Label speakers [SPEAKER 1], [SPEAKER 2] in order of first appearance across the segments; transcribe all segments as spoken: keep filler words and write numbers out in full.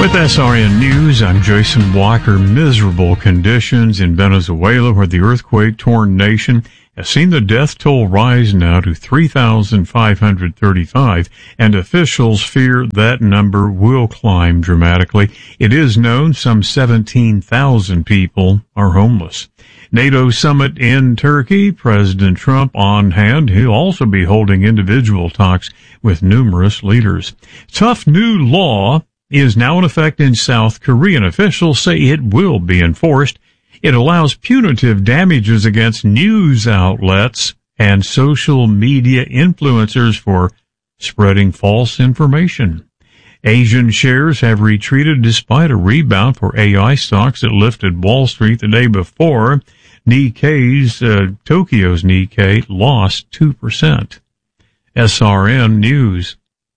[SPEAKER 1] With S R N News, I'm Jason Walker. Miserable conditions in Venezuela, where the earthquake-torn nation has seen the death toll rise now to three thousand five hundred thirty-five, and officials fear that number will climb dramatically. It is known some seventeen thousand people are homeless. NATO summit in Turkey, President Trump on hand. He'll also be holding individual talks with numerous leaders. Tough new law is now in effect in South Korea, and officials say it will be enforced. It allows punitive damages against news outlets and social media influencers for spreading false information. Asian shares have retreated despite a rebound for A I stocks that lifted Wall Street the day before. Nikkei's, uh, Tokyo's Nikkei lost two percent. S R N News.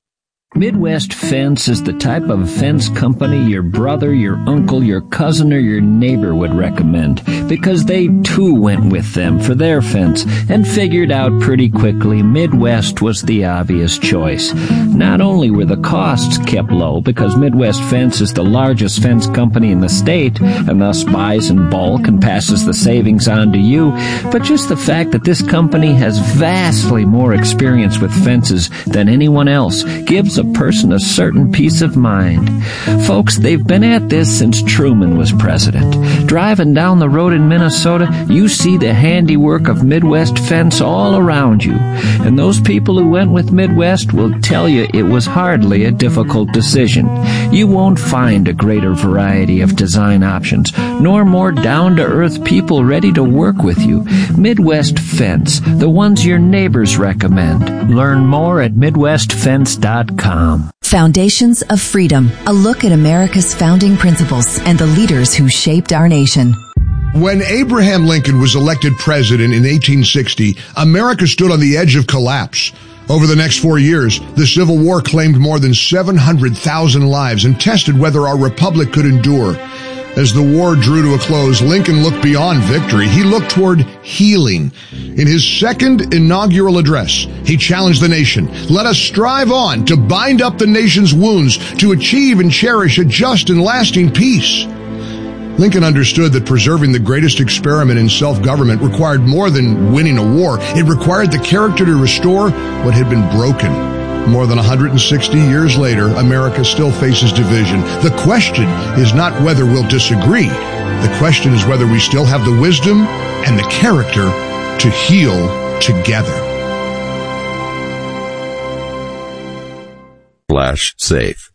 [SPEAKER 2] Midwest Fence is the type of fence company your brother, your uncle, your cousin, or your neighbor would recommend, because they too went with them for their fence and figured out pretty quickly Midwest was the obvious choice. Not only were the costs kept low, because Midwest Fence is the largest fence company in the state and thus buys in bulk and passes the savings on to you, but just the fact that this company has vastly more experience with fences than anyone else gives a person a certain peace of mind. Folks, they've been at this since Truman was president. Driving down the road in Minnesota, you see the handiwork of Midwest Fence all around you. And those people who went with Midwest will tell you it was hardly a difficult decision. You won't find a greater variety of design options, nor more down-to-earth people ready to work with you. Midwest Fence, the ones your neighbors recommend. Learn more at midwest fence dot com.
[SPEAKER 3] Foundations of Freedom, a look at America's founding principles and the leaders who shaped our nation.
[SPEAKER 4] When Abraham Lincoln was elected president in eighteen sixty, America stood on the edge of collapse. Over the next four years, the Civil War claimed more than seven hundred thousand lives and tested whether our republic could endure. As the war drew to a close, Lincoln looked beyond victory. He looked toward healing. In his second inaugural address, he challenged the nation. Let us strive on to bind up the nation's wounds, to achieve and cherish a just and lasting peace. Lincoln understood that preserving the greatest experiment in self-government required more than winning a war. It required the character to restore what had been broken. More than one hundred sixty years later, America still faces division. The question is not whether we'll disagree. The question is whether we still have the wisdom and the character to heal together.
[SPEAKER 5] Flash safe.